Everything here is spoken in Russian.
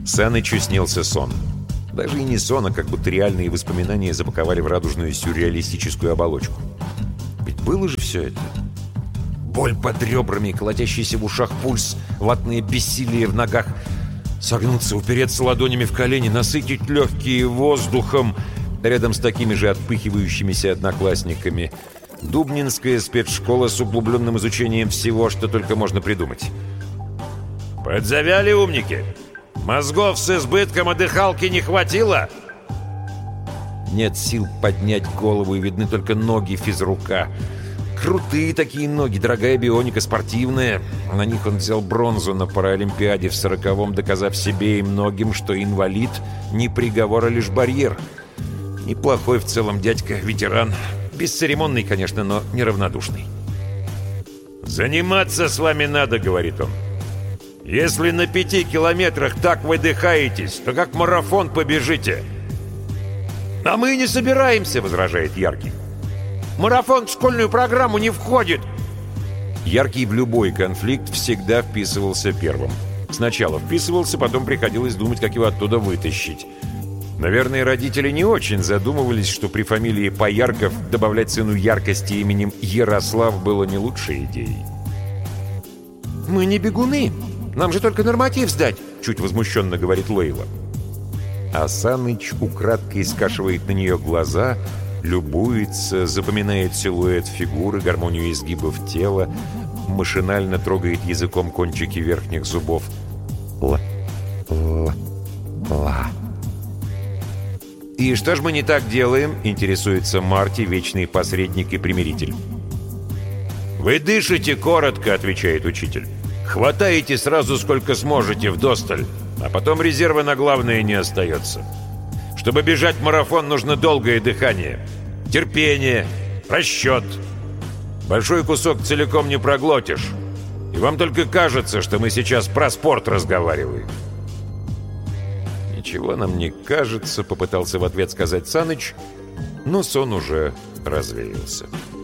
Санычу снился сон. Даже и не сон, а как будто реальные воспоминания запаковали в радужную сюрреалистическую оболочку. Ведь было же все это. Боль под ребрами, колотящийся в ушах пульс, ватное бессилие в ногах. Согнуться, упереться ладонями в колени, насытить легкие воздухом рядом с такими же отпыхивающимися одноклассниками. Дубнинская спецшкола с углубленным изучением всего, что только можно придумать. «Подзавяли, умники! Мозгов с избытком, а дыхалки не хватило?» Нет сил поднять голову, и видны только ноги физрука. Крутые такие ноги, дорогая бионика, спортивная. На них он взял бронзу на Паралимпиаде в 40-м, доказав себе и многим, что инвалид не приговор, а лишь барьер. Неплохой в целом дядька, ветеран. Бесцеремонный, конечно, но неравнодушный. «Заниматься с вами надо», — говорит он. «Если на 5 километрах так выдыхаетесь, то как марафон побежите». «А мы не собираемся», — возражает Яркий. «Марафон в школьную программу не входит». Яркий в любой конфликт всегда вписывался первым. Сначала вписывался, потом приходилось думать, как его оттуда вытащить. Наверное, родители не очень задумывались, что при фамилии Поярков добавлять сыну яркости именем Ярослав было не лучшей идеей. «Мы не бегуны. Нам же только норматив сдать», — чуть возмущенно говорит Лейла. А Саныч украдкой скашивает на нее глаза, любуется, запоминает силуэт фигуры, гармонию изгибов тела, машинально трогает языком кончики верхних зубов. Ла. «И что ж мы не так делаем?» — интересуется Марти, вечный посредник и примиритель. «Вы дышите коротко», — отвечает учитель. «Хватаете сразу, сколько сможете, вдосталь, а потом резерва на главное не остается. Чтобы бежать марафон, нужно долгое дыхание, терпение, расчет. Большой кусок целиком не проглотишь, и вам только кажется, что мы сейчас про спорт разговариваем». «Ничего нам не кажется», — попытался в ответ сказать Саныч, но сон уже развеялся.